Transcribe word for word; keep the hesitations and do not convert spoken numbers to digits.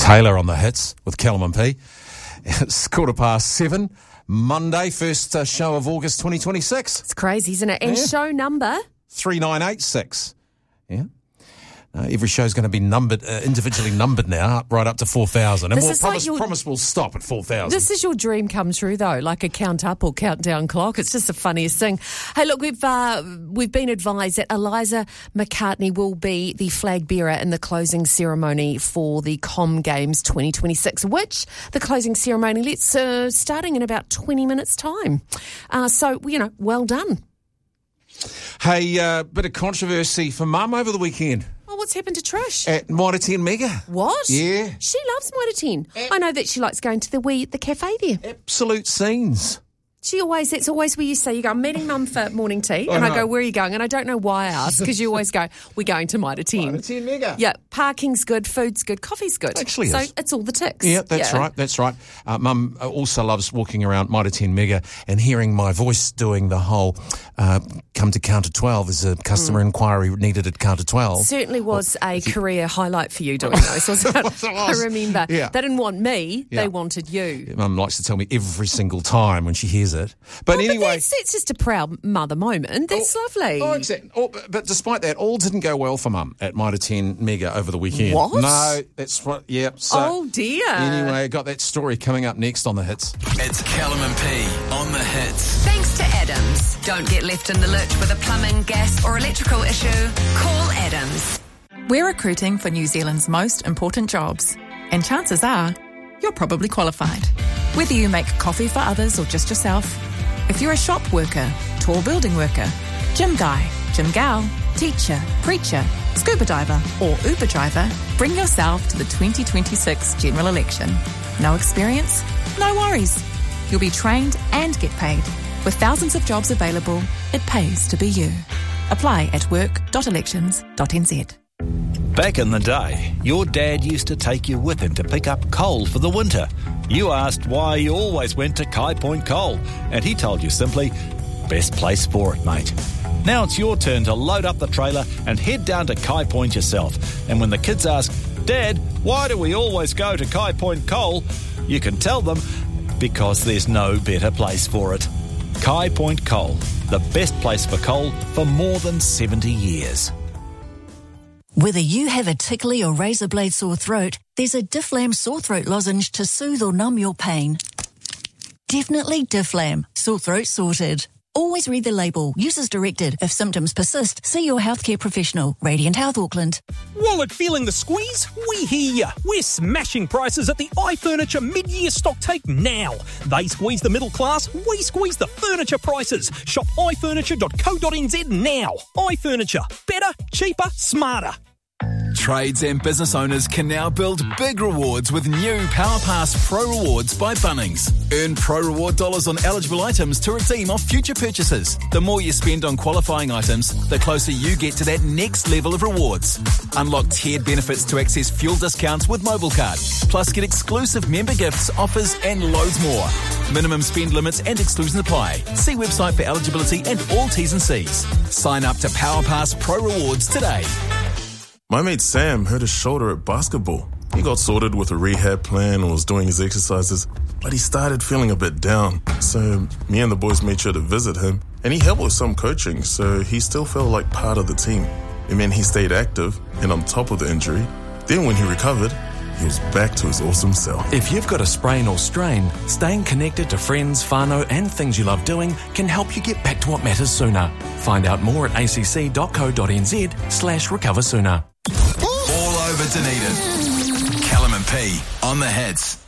Taylor on the hits with Callum and P. It's quarter past seven, Monday, first uh, show of August twenty twenty-six. It's crazy, isn't it? And Yeah. show number? three nine eight six. Yeah. Uh, every show's going to be numbered, uh, individually numbered now, up, right up to four thousand. And This we'll is like promise, your- promise we'll stop at four thousand. This is your dream come true, though, like a count up or countdown clock. It's just the funniest thing. Hey, look, we've uh, we've been advised that Eliza McCartney will be the flag bearer in the closing ceremony for the Com Games twenty twenty-six, which the closing ceremony let's uh, starting in about twenty minutes' time. Uh, so, you know, well done. Hey, uh, bit of controversy for Mum over the weekend Oh, what's happened to Trish? at Mitre ten Mega. What? Yeah. She loves Mitre ten. I know that she likes going to the wee the cafe there. Absolute scenes. She always, that's always where you say, you go, I'm meeting Mum for morning tea. And I, know. go, where are you going? And I don't know why I ask, because you always go, we're going to Mitre ten. Mitre ten Mega. Yeah, parking's good, food's good, coffee's good. Actually So is. it's all the ticks. Yeah, that's right, that's right. Uh, Mum also loves walking around Mitre ten Mega and hearing my voice doing the whole uh, come to counter twelve as a customer Mm. inquiry needed at counter twelve. Certainly was a career highlight for you doing those, wasn't it? It I was. remember. Yeah. They didn't want me, Yeah. they wanted you. Mum likes to tell me every single time when she hears it. But But anyway... that's, that's just a proud mother moment. That's lovely. Oh, exactly. Oh, but, but despite that, all didn't go well for Mum at Mitre ten Mega over the weekend. What? No, that's what, yeah. So, Oh, dear. Anyway, got that story coming up next on The Hits. It's Callum and P on the hits. Thanks to Adams. Don't get left in the lurch with a plumbing, gas or electrical issue. Call Adams. We're recruiting for New Zealand's most important jobs, and chances are you're probably qualified. Whether you make coffee for others or just yourself, if you're a shop worker, tall building worker, gym guy, gym gal, teacher, preacher, scuba diver or Uber driver, bring yourself to the twenty twenty-six general election. No experience? No worries. You'll be trained and get paid. With thousands of jobs available, it pays to be you. Apply at work dot elections dot n z. Back in the day, your dad used to take you with him to pick up coal for the winter. You asked why you always went to Kai Point Coal, and he told you simply, best place for it, mate. Now it's your turn to load up the trailer and head down to Kai Point yourself. And when the kids ask, Dad, why do we always go to Kai Point Coal? You can tell them, because there's no better place for it. Kai Point Coal, the best place for coal for more than seventy years. Whether you have a tickly or razor blade sore throat, there's a Difflam sore throat lozenge to soothe or numb your pain. Definitely Difflam. Sore throat sorted. Always read the label. Use as directed. If symptoms persist, see your healthcare professional. Radiant Health Auckland. Wallet feeling the squeeze? We hear ya. We're smashing prices at the iFurniture mid-year stock take now. They squeeze the middle class, we squeeze the furniture prices. Shop i furniture dot co dot n z now. iFurniture. Better, cheaper, smarter. Trades and business owners can now build big rewards with new PowerPass Pro Rewards by Bunnings. Earn Pro Reward dollars on eligible items to redeem off future purchases. The more you spend on qualifying items, the closer you get to that next level of rewards. Unlock tiered benefits to access fuel discounts with MobileCard. Plus get exclusive member gifts, offers and loads more. Minimum spend limits and exclusions apply. See website for eligibility and all T's and C's. Sign up to PowerPass Pro Rewards today. My mate Sam hurt his shoulder at basketball. He got sorted with a rehab plan and was doing his exercises, but he started feeling a bit down. So me and the boys made sure to visit him, and he helped with some coaching, so he still felt like part of the team. It meant he stayed active and on top of the injury. Then when he recovered, he was back to his awesome self. If you've got a sprain or strain, staying connected to friends, whānau and things you love doing can help you get back to what matters sooner. Find out more at a c c dot co dot n z slash recover sooner. All over Dunedin. Callum and P on the hits.